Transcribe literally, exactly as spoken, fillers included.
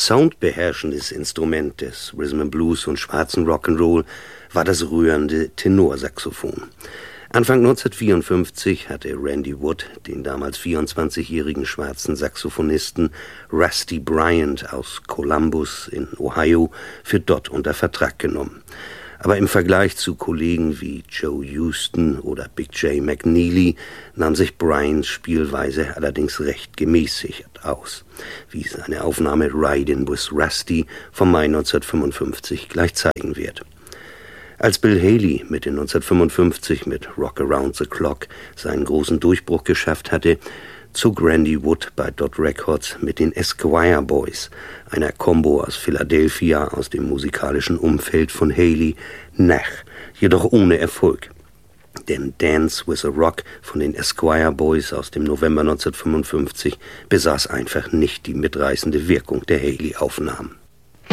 soundbeherrschendes Instrument des Rhythm and Blues und schwarzen Rock'n'Roll war das rührende Tenorsaxophon. Anfang neunzehnhundertvierundfünfzig hatte Randy Wood den damals vierundzwanzigjährigen schwarzen Saxophonisten Rusty Bryant aus Columbus in Ohio für Dodd unter Vertrag genommen. Aber im Vergleich zu Kollegen wie Joe Houston oder Big J McNeely nahm sich Bryants Spielweise allerdings recht gemäßigt aus, wie seine Aufnahme Ridin' with Rusty vom Mai neunzehnhundertfünfundfünfzig gleich zeigen wird. Als Bill Haley Mitte neunzehnhundertfünfundfünfzig mit Rock Around the Clock seinen großen Durchbruch geschafft hatte, zog Randy Wood bei Dodd Records mit den Esquire Boys, einer Combo aus Philadelphia aus dem musikalischen Umfeld von Haley, nach, jedoch ohne Erfolg. Denn Dance with a Rock von den Esquire Boys aus dem November neunzehnhundertfünfundfünfzig besaß einfach nicht die mitreißende Wirkung der Haley-Aufnahmen.